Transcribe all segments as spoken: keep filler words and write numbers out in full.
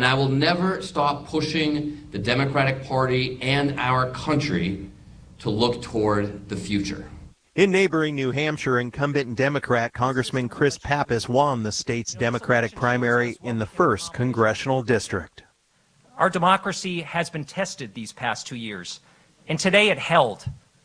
and I will never stop pushing the Democratic Party and our country to look toward the future. In neighboring New Hampshire, incumbent Democrat Congressman Chris Pappas won the state's Democratic primary in the first congressional district. Our democracy has been tested these past two years, and today it held.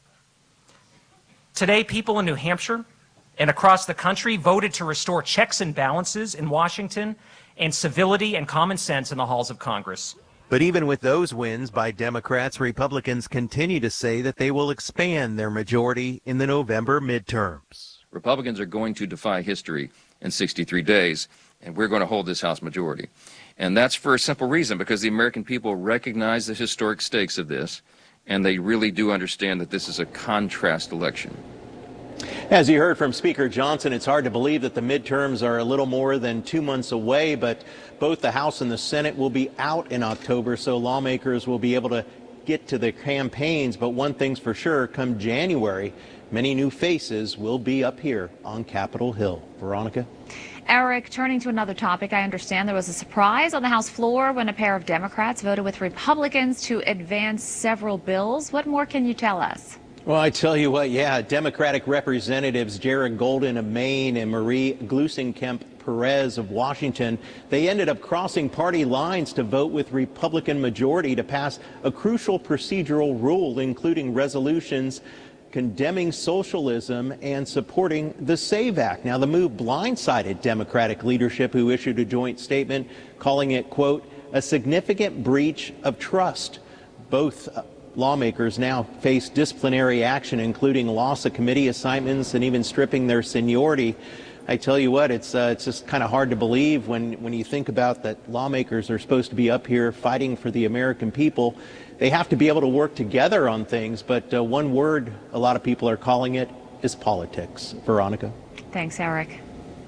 Today, people in New Hampshire and across the country voted to restore checks and balances in Washington and civility and common sense in the halls of Congress. But even with those wins by Democrats, Republicans continue to say that they will expand their majority in the November midterms. Republicans are going to defy history in sixty-three days, and we're going to hold this House majority. And that's for a simple reason, because the American people recognize the historic stakes of this, and they really do understand that this is a contrast election. As you heard from Speaker Johnson, it's hard to believe that the midterms are a little more than two months away, but both the House and the Senate will be out in October, so lawmakers will be able to get to the campaigns. But one thing's for sure, come January, many new faces will be up here on Capitol Hill. Veronica? Eric, turning to another topic, I understand there was a surprise on the House floor when a pair of Democrats voted with Republicans to advance several bills. What more can you tell us? Well, I tell you what, yeah, Democratic Representatives Jared Golden of Maine and Marie Gluesenkamp Perez of Washington, they ended up crossing party lines to vote with Republican majority to pass a crucial procedural rule, including resolutions condemning socialism and supporting the SAVE Act. Now, the move blindsided Democratic leadership, who issued a joint statement calling it, quote, a significant breach of trust. Both uh, lawmakers now face disciplinary action, including loss of committee assignments and even stripping their seniority. I tell you what, it's uh, it's just kind of hard to believe when, when you think about that lawmakers are supposed to be up here fighting for the American people. They have to be able to work together on things, but uh, one word a lot of people are calling it is politics. Veronica? Thanks, Eric.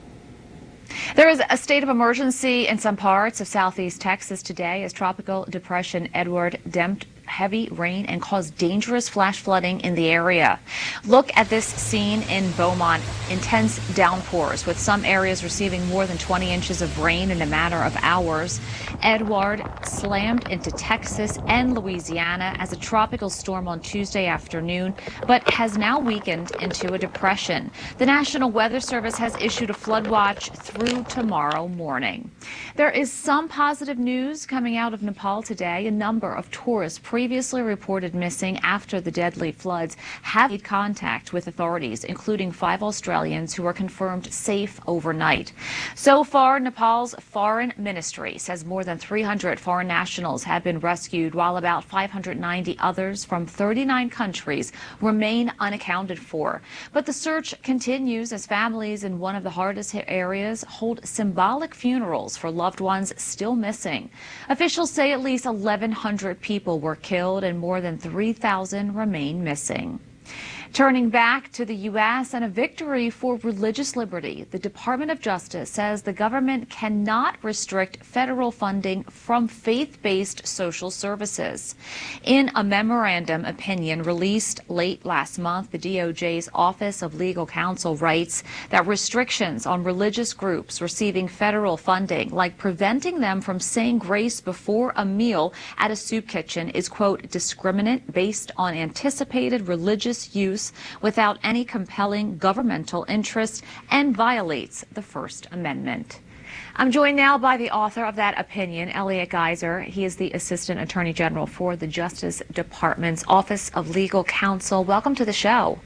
There is a state of emergency in some parts of southeast Texas today as Tropical Depression Edward dumped heavy rain and caused dangerous flash flooding in the area. Look at this scene in Beaumont. Intense downpours, with some areas receiving more than twenty inches of rain in a matter of hours. Edward slammed into Texas and Louisiana as a tropical storm on Tuesday afternoon, but has now weakened into a depression. The National Weather Service has issued a flood watch through tomorrow morning. There is some positive news coming out of Nepal today. A number of tourists previously reported missing after the deadly floods have made contact with authorities, including five Australians who were confirmed safe overnight. So far, Nepal's foreign ministry says more than three hundred foreign nationals have been rescued, while about five hundred ninety others from thirty-nine countries remain unaccounted for. But the search continues as families in one of the hardest hit areas hold symbolic funerals for loved ones still missing. Officials say at least eleven hundred people were killed and more than three thousand remain missing. Turning back to the U S and a victory for religious liberty, the Department of Justice says the government cannot restrict federal funding from faith-based social services. In a memorandum opinion released late last month, the D O J's Office of Legal Counsel writes that restrictions on religious groups receiving federal funding, like preventing them from saying grace before a meal at a soup kitchen, is, quote, discriminate based on anticipated religious use without any compelling governmental interest and violates the First Amendment. I'm joined now by the author of that opinion, Elliot Geiser. He is the Assistant Attorney General for the Justice Department's Office of Legal Counsel. Welcome to the show.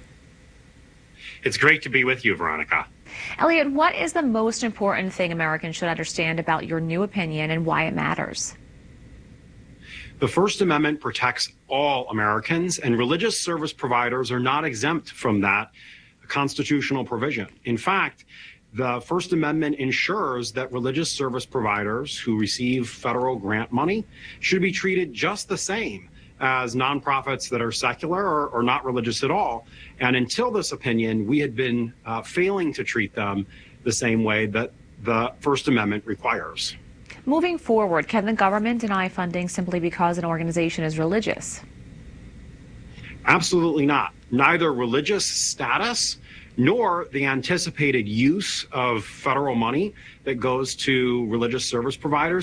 It's great to be with you, Veronica. Elliot, what is the most important thing Americans should understand about your new opinion and why it matters? The First Amendment protects all Americans, and religious service providers are not exempt from that constitutional provision. In fact, the First Amendment ensures that religious service providers who receive federal grant money should be treated just the same as nonprofits that are secular or, or not religious at all. And until this opinion, we had been uh, failing to treat them the same way that the First Amendment requires. Moving forward, can the government deny funding simply because an organization is religious? Absolutely not. Neither religious status nor the anticipated use of federal money that goes to religious service providers